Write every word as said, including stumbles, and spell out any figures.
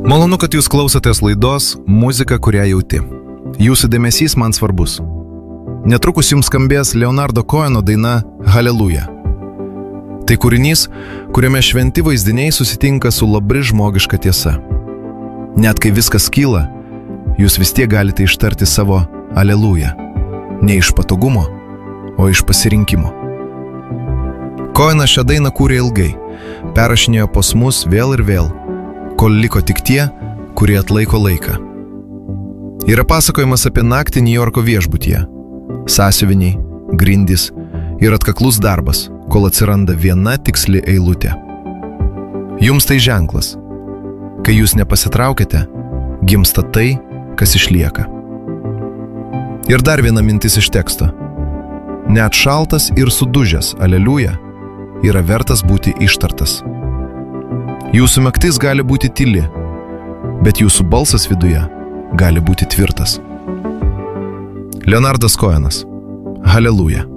Malonu, kad jūs klausotės laidos Muzika, kurią jauti. Jūsų dėmesys man svarbus. Netrukus jums skambės Leonardo Coheno daina Haleluja. Tai kūrinys, kuriame šventi vaizdiniai susitinka su labai žmogiška tiesa. Net kai viskas kyla, jūs vis tiek galite ištarti savo Aleluja. Ne iš patogumo, o iš pasirinkimo. Cohenas šią dainą kūrė ilgai, perrašinėjo posmus vėl ir vėl, kol liko tik tie, kurie atlaiko laiką. Yra pasakojimas apie naktį Niujorko viešbutyje. Sąsiuviniai, grindys ir atkaklus darbas, kol atsiranda viena tiksli eilutė. Jums tai ženklas. Kai jūs nepasitraukite, gimsta tai, kas išlieka. Ir dar viena mintis iš teksto. Net šaltas ir sudužęs Aleliuja yra vertas būti ištartas. Jūsų naktis gali būti tyli, bet jūsų balsas viduje gali būti tvirtas. Leonardas Cohenas. Haleluja.